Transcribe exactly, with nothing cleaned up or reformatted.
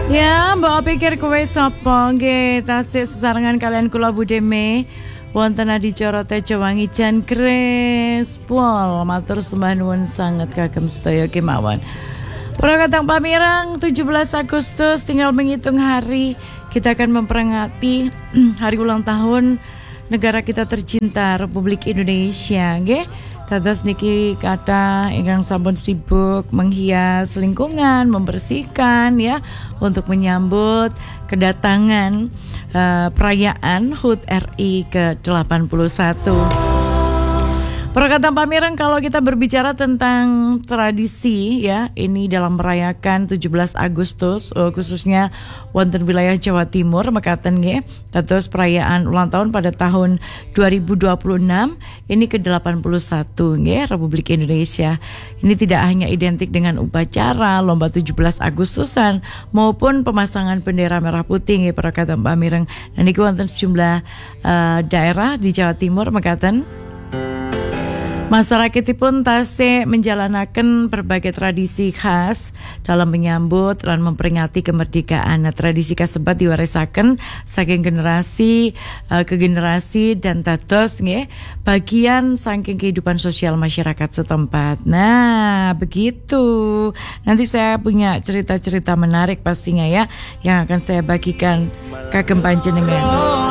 Ya, mbok pikir kowe sapa? Nggih, tasih sesarengan kalian kula Budeme wonten adicara Tejo Wangi Jan Kris Pol. Matur sembah nuwun sanget kagem sedaya kemawon. Para katang pamirang, tujuh belas Agustus tinggal menghitung hari kita akan memperingati hari ulang tahun negara kita tercinta Republik Indonesia, nggih. Dados niki kata ingkang sampun sibuk menghias lingkungan, membersihkan ya untuk menyambut kedatangan uh, perayaan H U T R I ke delapan puluh satu. Perkataan pamirang, kalau kita berbicara tentang tradisi ya, ini dalam merayakan tujuh belas Agustus uh, khususnya wonten wilayah Jawa Timur mekaten nggih. Dados perayaan ulang tahun pada tahun dua ribu dua puluh enam ini ke delapan puluh satu nggih Republik Indonesia. Ini tidak hanya identik dengan upacara lomba tujuh belas Agustusan maupun pemasangan bendera merah putih nggih perkataan pamirang. Nah niki wonten sejumlah uh, daerah di Jawa Timur mekaten masyarakatipun tasih menjalanaken berbagai tradisi khas dalam menyambut dan memperingati kemerdekaan. Nah, tradisi kasebat diwarisaken saking generasi uh, ke generasi dan dados nggih bagian saking kehidupan sosial masyarakat setempat. Nah, begitu. Nanti saya punya cerita-cerita menarik pastinya ya yang akan saya bagikan kagem panjenengan.